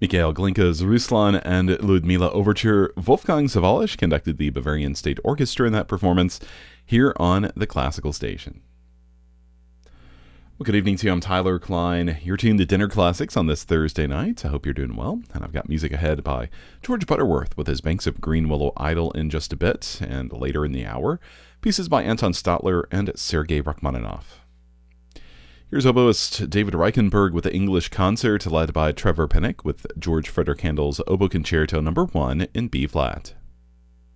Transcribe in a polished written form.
Mikhail Glinka's Ruslan and Ludmila Overture. Wolfgang Sawallisch conducted the Bavarian State Orchestra in that performance here on the Classical Station. Well, good evening to you. I'm Tyler Klein. You're tuned to Dinner Classics on this Thursday night. I hope you're doing well. And I've got music ahead by George Butterworth with his Banks of Green Willow Idol in just a bit, and later in the hour, pieces by Anton Stadler and Sergei Rachmaninoff. Here's oboist David Reichenberg with the English Concert, led by Trevor Pinnock with George Frederick Handel's Oboe Concerto No. 1 in B-flat.